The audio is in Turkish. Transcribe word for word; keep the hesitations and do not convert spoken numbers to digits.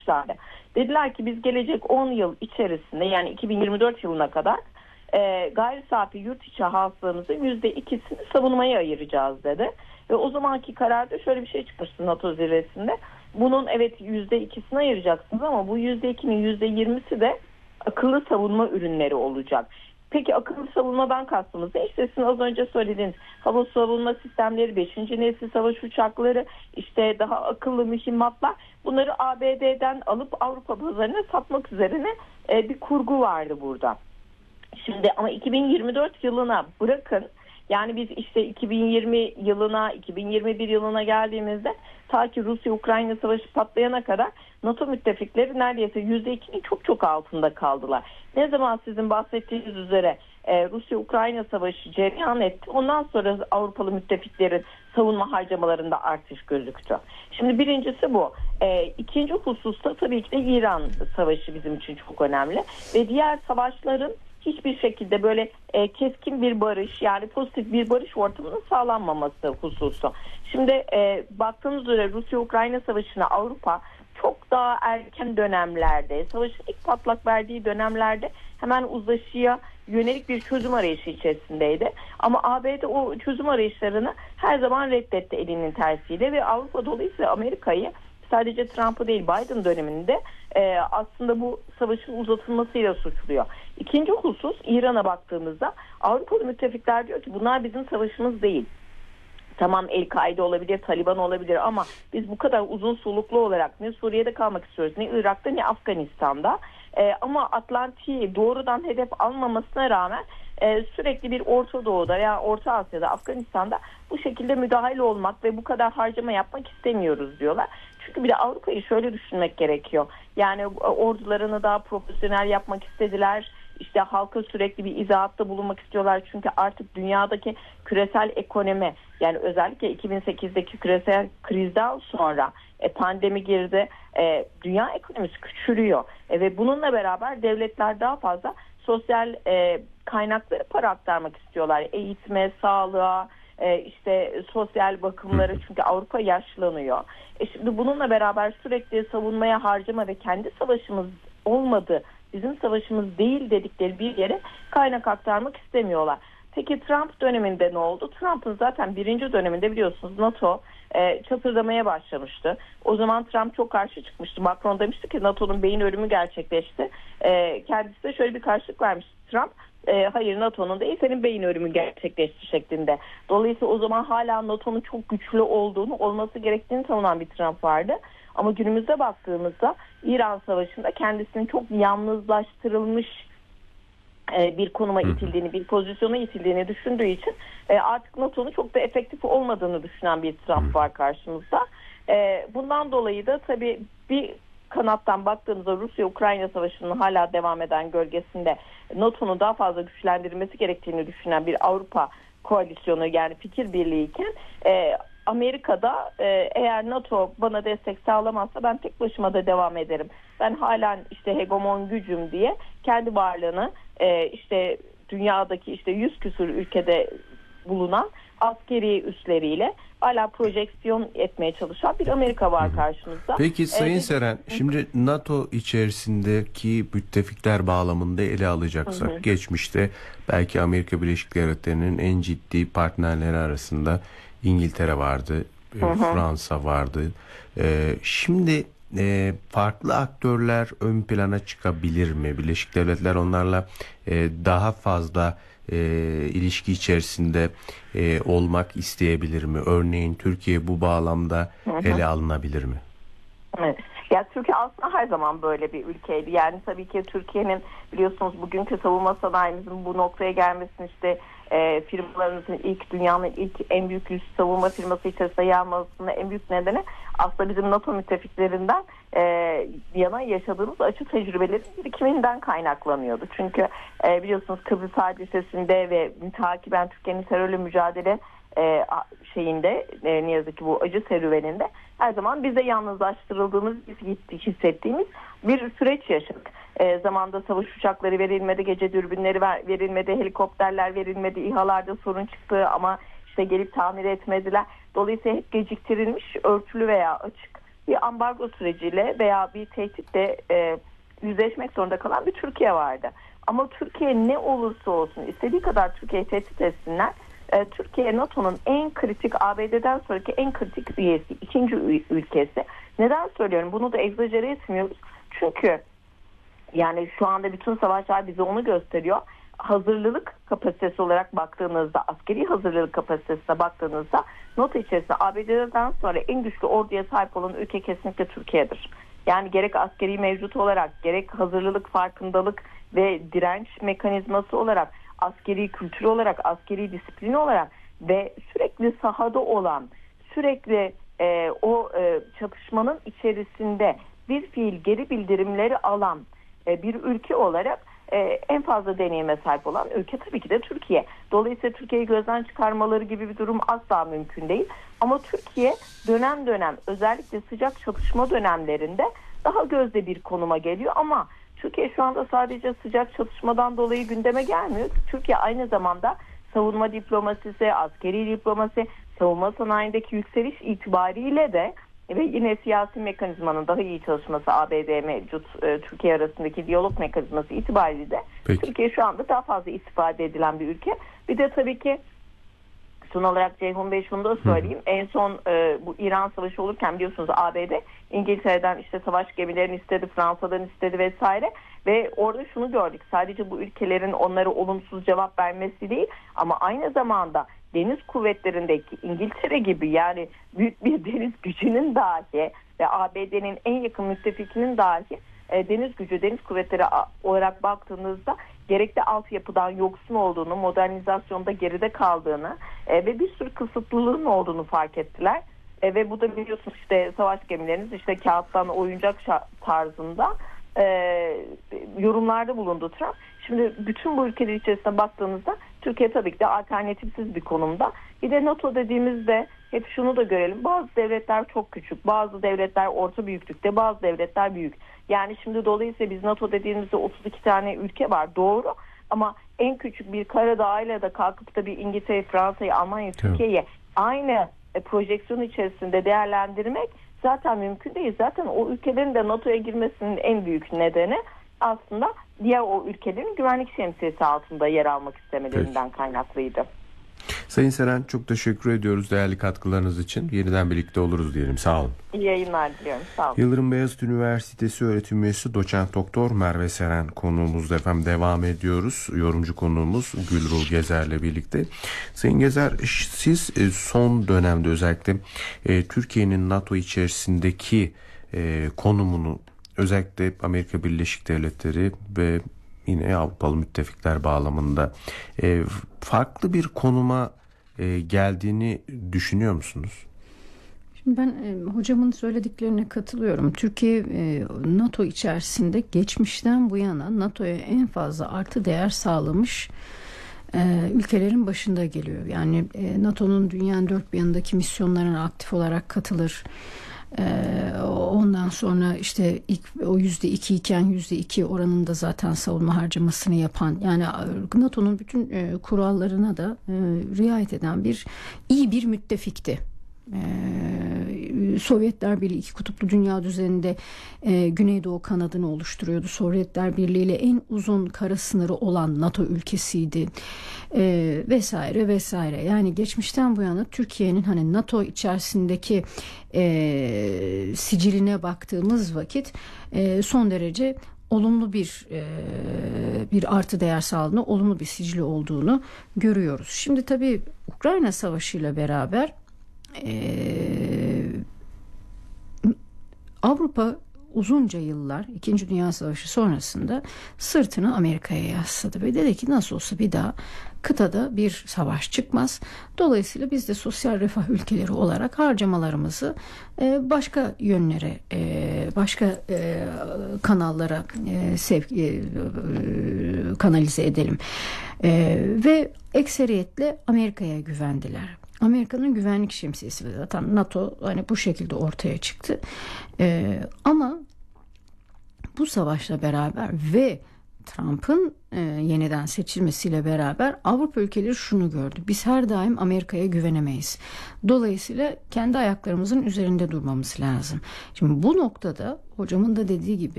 yapmışlardı. Dediler ki biz gelecek on yıl içerisinde, yani iki bin yirmi dört yılına kadar e, gayri safi yurt içi hasılamızın yüzde ikisini savunmaya ayıracağız dedi. Ve o zamanki kararda şöyle bir şey çıkmıştı NATO zirvesinde. Bunun evet yüzde ikisini ayıracaksınız ama bu yüzde ikinin yüzde yirmisi de akıllı savunma ürünleri olacak. Peki akıllı savunmadan kastımız ne? İşte sizin az önce söylediğiniz hava savunma sistemleri, beşinci nesil savaş uçakları, işte daha akıllı mühimmatlar, bunları A B D'den alıp Avrupa pazarına satmak üzerine e, bir kurgu vardı burada. Şimdi ama iki bin yirmi dört yılına bırakın, yani biz işte iki bin yirmi yılına, iki bin yirmi bir yılına geldiğimizde ta ki Rusya-Ukrayna savaşı patlayana kadar NATO müttefikleri neredeyse yüzde ikinin çok çok altında kaldılar. Ne zaman sizin bahsettiğiniz üzere e, Rusya-Ukrayna savaşı cereyan etti, ondan sonra Avrupalı müttefiklerin savunma harcamalarında artış gözüktü. Şimdi birincisi bu. E, ikinci hususta tabii ki de İran savaşı bizim için çok önemli ve diğer savaşların hiçbir şekilde böyle e, keskin bir barış, yani pozitif bir barış ortamının sağlanmaması hususu. Şimdi e, baktığımız üzere Rusya-Ukrayna savaşına Avrupa çok daha erken dönemlerde, savaşın ilk patlak verdiği dönemlerde hemen uzlaşıya yönelik bir çözüm arayışı içerisindeydi. Ama A B D o çözüm arayışlarını her zaman reddetti elinin tersiyle ve Avrupa dolayısıyla Amerika'yı, sadece Trump'ı değil Biden döneminde e, aslında bu savaşın uzatılmasıyla suçluyor. İkinci husus, İran'a baktığımızda Avrupalı müttefikler diyor ki bunlar bizim savaşımız değil. Tamam, El-Kaide olabilir, Taliban olabilir ama biz bu kadar uzun soluklu olarak ne Suriye'de kalmak istiyoruz, ne Irak'ta, ne Afganistan'da. E, ama Atlantik'i doğrudan hedef almamasına rağmen e, sürekli bir Orta Doğu'da veya Orta Asya'da, Afganistan'da bu şekilde müdahil olmak ve bu kadar harcama yapmak istemiyoruz diyorlar. Çünkü bir de Avrupa'yı şöyle düşünmek gerekiyor. Yani ordularını daha profesyonel yapmak istediler. İşte halka sürekli bir izahatta bulunmak istiyorlar. Çünkü artık dünyadaki küresel ekonomi, yani özellikle iki bin sekizdeki küresel krizden sonra e, pandemi girdi. E, dünya ekonomisi küçülüyor. E, ve bununla beraber devletler daha fazla sosyal e, kaynakları para aktarmak istiyorlar. Eğitime, sağlığa, e, işte sosyal bakımları, çünkü Avrupa yaşlanıyor. E, şimdi bununla beraber sürekli savunmaya harcama ve kendi savaşımız olmadı, bizim savaşımız değil dedikleri bir yere kaynak aktarmak istemiyorlar. Peki Trump döneminde ne oldu? Trump'ın zaten birinci döneminde biliyorsunuz NATO e, çatırdamaya başlamıştı. O zaman Trump çok karşı çıkmıştı. Macron demişti ki NATO'nun beyin ölümü gerçekleşti. E, kendisi de şöyle bir karşılık vermişti Trump. E, hayır, NATO'nun değil, senin beyin ölümü gerçekleşti şeklinde. Dolayısıyla o zaman hala NATO'nun çok güçlü olduğunu, olması gerektiğini savunan bir Trump vardı. Ama günümüzde baktığımızda İran Savaşı'nda kendisinin çok yalnızlaştırılmış bir konuma itildiğini, bir pozisyona itildiğini düşündüğü için artık NATO'nun çok da efektif olmadığını düşünen bir Trump var karşımızda. Bundan dolayı da tabii bir kanattan baktığımızda Rusya-Ukrayna Savaşı'nın hala devam eden gölgesinde NATO'nun daha fazla güçlendirilmesi gerektiğini düşünen bir Avrupa koalisyonu, yani fikir birliğiyken Amerika'da eğer NATO bana destek sağlamazsa ben tek başıma da devam ederim, ben halen işte hegemon gücüm diye kendi varlığını işte dünyadaki işte yüz küsur ülkede bulunan askeri üsleriyle hala projeksiyon etmeye çalışan bir Amerika var karşımızda. Peki Sayın ee, Seren, şimdi NATO içerisindeki müttefikler bağlamında ele alacaksak, hı hı. geçmişte belki Amerika Birleşik Devletleri'nin en ciddi partnerleri arasında İngiltere vardı, hı hı. Fransa vardı. Ee, şimdi e, farklı aktörler ön plana çıkabilir mi? Birleşik Devletler onlarla e, daha fazla e, ilişki içerisinde e, olmak isteyebilir mi? Örneğin Türkiye bu bağlamda hı hı. ele alınabilir mi? Evet. Ya Türkiye aslında her zaman böyle bir ülkeydi. Yani tabii ki Türkiye'nin biliyorsunuz bugünkü savunma sanayimizin bu noktaya gelmesini, işte e, firmalarımızın ilk dünyanın ilk en büyük üst savunma firması içerisinde yer almasının en büyük nedeni aslında bizim NATO müttefiklerinden e, yana yaşadığımız açı tecrübelerin birikiminden kaynaklanıyordu. Çünkü e, biliyorsunuz Kıbrıs hadisesinde ve mütakiben Türkiye'nin terörle mücadele E, şeyinde e, ne yazık ki bu acı serüveninde her zaman bize yalnızlaştırıldığımız, hissettiğimiz bir süreç yaşadık. E, zamanda savaş uçakları verilmedi, gece dürbünleri ver, verilmedi, helikopterler verilmedi, İHA'larda sorun çıktı ama işte gelip tamir etmediler. Dolayısıyla hep geciktirilmiş, örtülü veya açık bir ambargo süreciyle veya bir tehditle e, yüzleşmek zorunda kalan bir Türkiye vardı. Ama Türkiye ne olursa olsun, istediği kadar Türkiye'yi tehdit etsinler, e, Türkiye NATO'nun en kritik, A B D'den sonraki en kritik üyesi, ikinci ülkesi. Neden söylüyorum? Bunu da egzajere etmiyoruz. Çünkü yani şu anda bütün savaşlar bize onu gösteriyor. Hazırlılık kapasitesi olarak baktığınızda, askeri hazırlılık kapasitesine baktığınızda NATO içerisinde A B D'den sonra en güçlü orduya sahip olan ülke kesinlikle Türkiye'dir. Yani gerek askeri mevcut olarak, gerek hazırlılık, farkındalık ve direnç mekanizması olarak, askeri kültür olarak, askeri disiplin olarak ve sürekli sahada olan, sürekli e, o e, çatışmanın içerisinde bir fiil geri bildirimleri alan e, bir ülke olarak e, en fazla deneyime sahip olan ülke tabii ki de Türkiye. Dolayısıyla Türkiye'yi gözden çıkarmaları gibi bir durum asla mümkün değil. Ama Türkiye dönem dönem, özellikle sıcak çatışma dönemlerinde daha gözde bir konuma geliyor. Ama Türkiye şu anda sadece sıcak çatışmadan dolayı gündeme gelmiyor. Türkiye aynı zamanda savunma diplomasisi, askeri diplomasi, savunma sanayindeki yükseliş itibariyle de ve yine siyasi mekanizmanın daha iyi çalışması, A B D mevcut e, Türkiye arasındaki diyalog mekanizması itibariyle de Peki. Türkiye şu anda daha fazla istifade edilen bir ülke. Bir de tabii ki son olarak Ceyhun Bey şunu da söyleyeyim. Hı. En son e, bu İran Savaşı olurken biliyorsunuz A B D İngiltere'den işte savaş gemilerini istedi, Fransa'dan istedi vesaire. Ve orada şunu gördük. Sadece bu ülkelerin onlara olumsuz cevap vermesi değil ama aynı zamanda deniz kuvvetlerindeki İngiltere gibi yani büyük bir deniz gücünün dahi ve A B D'nin en yakın müttefikinin dahi e, deniz gücü, deniz kuvvetleri olarak baktığınızda gerekli altyapıdan yoksun olduğunu, modernizasyonda geride kaldığını e, ve bir sürü kısıtlılığın olduğunu fark ettiler. E, ve bu da biliyorsunuz işte savaş gemileriniz işte kağıttan oyuncak tarzında e, yorumlarda bulundu Trump. Şimdi bütün bu ülkeler içerisinde baktığınızda Türkiye tabii ki de alternatifsiz bir konumda. Bir de NATO dediğimizde hep şunu da görelim. Bazı devletler çok küçük, bazı devletler orta büyüklükte, bazı devletler büyük. Yani şimdi dolayısıyla biz NATO dediğimizde otuz iki tane ülke var, doğru. Ama en küçük bir Karadağ'yla da kalkıp da bir İngiltere, Fransa'yı, Almanya, Türkiye'yi aynı e, projeksiyon içerisinde değerlendirmek zaten mümkün değil. Zaten o ülkelerin de NATO'ya girmesinin en büyük nedeni aslında diğer o ülkelerin güvenlik şemsiyesi altında yer almak istemelerinden Peki. Kaynaklıydı. Sayın Seren, çok teşekkür ediyoruz değerli katkılarınız için. Yeniden birlikte oluruz diyelim. Sağ olun. İyi yayınlar diliyorum. Sağ olun. Yıldırım Beyazıt Üniversitesi öğretim üyesi doçent doktor Merve Seren konuğumuzda efendim devam ediyoruz. Yorumcu konuğumuz Gülruh Gezer'le birlikte. Sayın Gezer, siz son dönemde özellikle e, Türkiye'nin NATO içerisindeki e, konumunu özellikle Amerika Birleşik Devletleri ve yine Avrupalı müttefikler bağlamında e, farklı bir konuma e, geldiğini düşünüyor musunuz? Şimdi ben e, hocamın söylediklerine katılıyorum. Türkiye e, NATO içerisinde geçmişten bu yana NATO'ya en fazla artı değer sağlamış e, ülkelerin başında geliyor. Yani e, NATO'nun dünyanın dört bir yanındaki misyonlarına aktif olarak katılır. Ee, ondan sonra işte ilk o yüzde iki iken yüzde iki oranında zaten savunma harcamasını yapan, yani NATO'nun bütün e, kurallarına da e, riayet eden bir iyi bir müttefikti. Ee, Sovyetler Birliği iki kutuplu dünya düzeninde e, Güneydoğu kanadını oluşturuyordu. Sovyetler Birliği ile en uzun kara sınırı olan NATO ülkesiydi e, vesaire vesaire. Yani geçmişten bu yana Türkiye'nin hani NATO içerisindeki e, siciline baktığımız vakit e, son derece olumlu bir e, bir artı değer sağladığını, olumlu bir sicili olduğunu görüyoruz. Şimdi tabii Ukrayna Savaşı ile beraber Ee, Avrupa uzunca yıllar İkinci Dünya Savaşı sonrasında sırtını Amerika'ya yasladı ve dedi ki nasıl olsa bir daha kıtada bir savaş çıkmaz. Dolayısıyla biz de sosyal refah ülkeleri olarak harcamalarımızı e, başka yönlere, e, başka e, kanallara e, sevk, e, kanalize edelim e, ve ekseriyetle Amerika'ya güvendiler. Amerika'nın güvenlik şemsiyesi ve zaten NATO hani bu şekilde ortaya çıktı. Ee, ama bu savaşla beraber ve Trump'ın e, yeniden seçilmesiyle beraber Avrupa ülkeleri şunu gördü. Biz her daim Amerika'ya güvenemeyiz. Dolayısıyla kendi ayaklarımızın üzerinde durmamız lazım. Şimdi bu noktada hocamın da dediği gibi